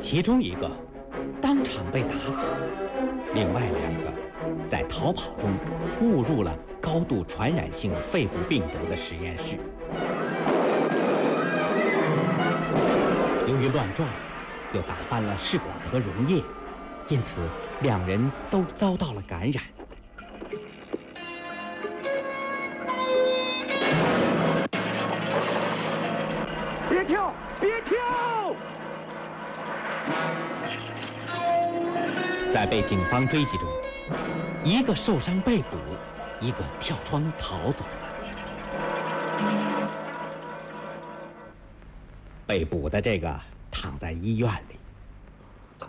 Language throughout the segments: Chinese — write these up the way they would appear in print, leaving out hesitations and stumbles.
其中一个当场被打死，另外2个在逃跑中误入了高度传染性肺部病毒的实验室。由于乱撞，又打翻了试管和溶液，因此2人都遭到了感染。 别跳！别跳！ 在被警方追击中，一个受伤被捕，一个跳窗逃走了。被捕的这个躺在医院里，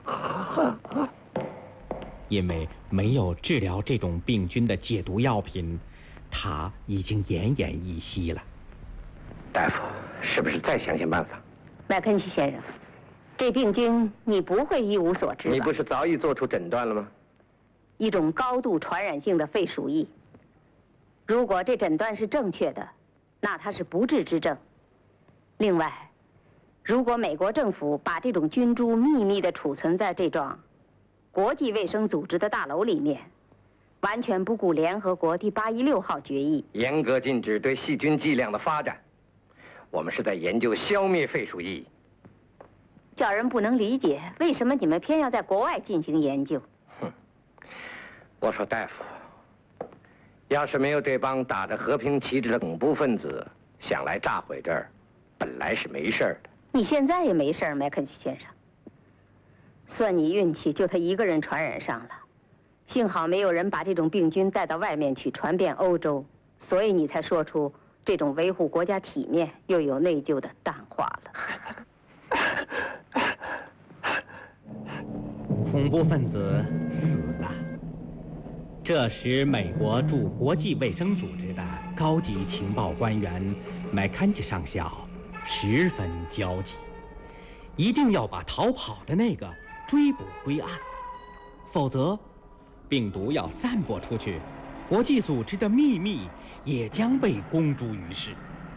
因为没有治疗这种病菌的解毒药品，他已经奄奄一息了。 大夫，是不是再想想办法？ 麦肯齐先生，这病菌你不会一无所知吧？ 你不是早已做出诊断了吗？ 一种高度传染性的肺鼠疫。如果这诊断是正确的，那它是不治之症。另外，如果美国政府把这种菌株秘密地储存在这幢国际卫生组织的大楼里面，完全不顾联合国第816号决议， 严格禁止对细菌剂量的发展。我们是在研究消灭肺鼠疫， 叫人不能理解为什么你们偏要在国外进行研究。 我说大夫，要是没有这帮打着和平旗帜的恐怖分子想来炸毁这儿，本来是没事的。 你现在也没事，麦肯齐先生。算你运气，就他一个人传染上了，幸好没有人把这种病菌带到外面去传遍欧洲，所以你才说出这种维护国家体面又有内疚的淡话了。 恐怖分子死了。这时，美国驻国际卫生组织的高级情报官员麦肯齐上校十分焦急，一定要把逃跑的那个追捕归案，否则病毒要散播出去，国际组织的秘密也将被公诸于世。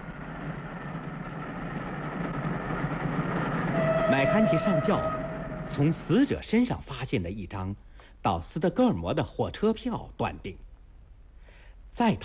麦肯齐上校从死者身上发现的一张到斯德哥尔摩的火车票断定，在